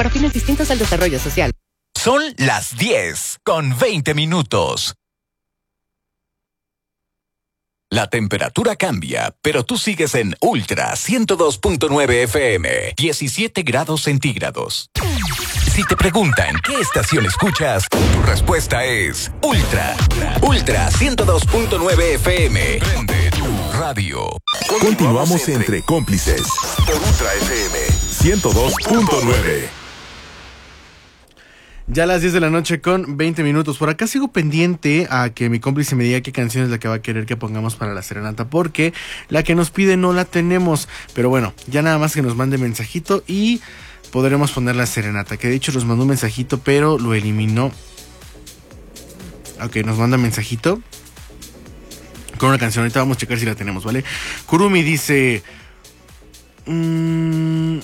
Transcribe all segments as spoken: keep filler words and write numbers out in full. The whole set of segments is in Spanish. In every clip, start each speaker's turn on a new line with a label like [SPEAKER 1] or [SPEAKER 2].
[SPEAKER 1] para fines distintos al desarrollo social.
[SPEAKER 2] Son las diez con veinte minutos. La temperatura cambia, pero tú sigues en Ultra ciento dos punto nueve F M, diecisiete grados centígrados. Si te preguntan qué estación escuchas, tu respuesta es Ultra. Ultra ciento dos punto nueve F M. Prende tu radio.
[SPEAKER 3] Continuamos entre cómplices por Ultra F M ciento dos punto nueve.
[SPEAKER 4] Ya a las diez de la noche con veinte minutos. Por acá sigo pendiente a que mi cómplice me diga qué canción es la que va a querer que pongamos para la serenata, porque la que nos pide no la tenemos. Pero bueno, ya nada más que nos mande mensajito y podremos poner la serenata. Que de hecho nos mandó un mensajito, pero lo eliminó. Ok, nos manda mensajito con una canción. Ahorita vamos a checar si la tenemos, ¿vale? Kurumi dice... Mmm...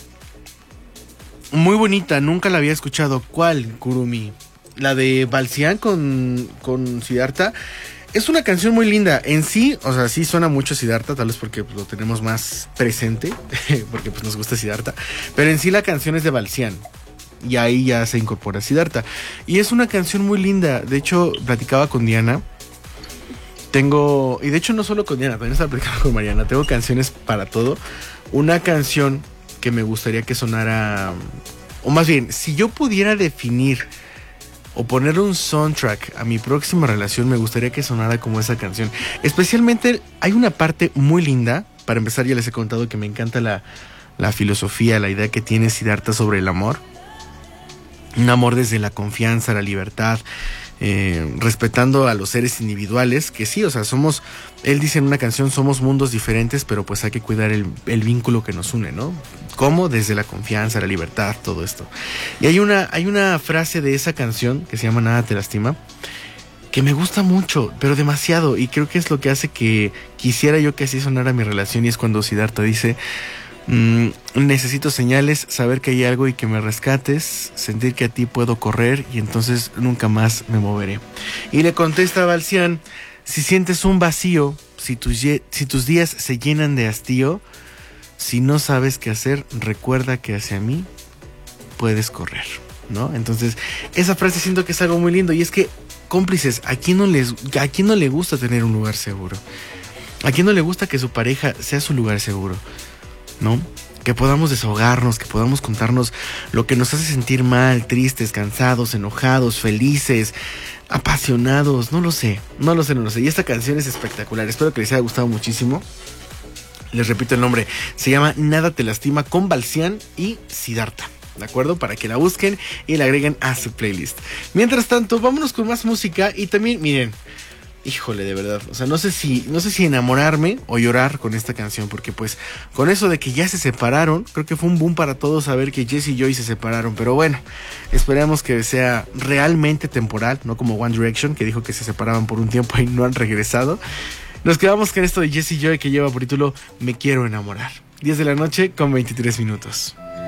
[SPEAKER 4] Muy bonita, nunca la había escuchado. ¿Cuál, Kurumi? La de Balsián con, con Siddhartha. Es una canción muy linda. En sí, o sea, sí suena mucho Siddhartha, tal vez porque pues, lo tenemos más presente, porque pues nos gusta Siddhartha. Pero en sí la canción es de Balsián. Y ahí ya se incorpora Siddhartha. Y es una canción muy linda. De hecho, platicaba con Diana. Tengo, y de hecho no solo con Diana, también estaba platicando con Mariana. Tengo canciones para todo. Una canción que me gustaría que sonara, o más bien, si yo pudiera definir o poner un soundtrack a mi próxima relación, me gustaría que sonara como esa canción. Especialmente hay una parte muy linda. Para empezar, ya les he contado que me encanta la, la filosofía, la idea que tiene Siddhartha sobre el amor. Un amor desde la confianza, la libertad, eh, respetando a los seres individuales, que sí, o sea, somos, él dice en una canción, somos mundos diferentes, pero pues hay que cuidar el, el vínculo que nos une, ¿no? ¿Cómo? Desde la confianza, la libertad, todo esto. Y hay una, hay una frase de esa canción que se llama Nada te lastima, que me gusta mucho, pero demasiado, y creo que es lo que hace que quisiera yo que así sonara mi relación, y es cuando Siddhartha dice... Mm, necesito señales, saber que hay algo y que me rescates, sentir que a ti puedo correr y entonces nunca más me moveré. Y le contesta a Balsián, si sientes un vacío, si tus, si tus días se llenan de hastío, si no sabes qué hacer, recuerda que hacia mí puedes correr, ¿no? Entonces, esa frase siento que es algo muy lindo, y es que, cómplices, ¿a quién no les, a quién no le gusta tener un lugar seguro? ¿A quién no le gusta que su pareja sea su lugar seguro? ¿No? Que podamos desahogarnos, que podamos contarnos lo que nos hace sentir mal, tristes, cansados, enojados, felices, apasionados, no lo sé, no lo sé, no lo sé. Y esta canción es espectacular, espero que les haya gustado muchísimo. Les repito el nombre, se llama Nada te lastima, con Balsián y Siddhartha, ¿de acuerdo? Para que la busquen y la agreguen a su playlist. Mientras tanto, vámonos con más música y también, miren... Híjole, de verdad, o sea, no sé si no sé si enamorarme o llorar con esta canción, porque pues con eso de que ya se separaron, creo que fue un boom para todos saber que Jesse y Joy se separaron, pero bueno, esperemos que sea realmente temporal, no como One Direction, que dijo que se separaban por un tiempo y no han regresado. Nos quedamos con esto de Jesse y Joy, que lleva por título Me Quiero Enamorar. diez de la noche con veintitrés minutos.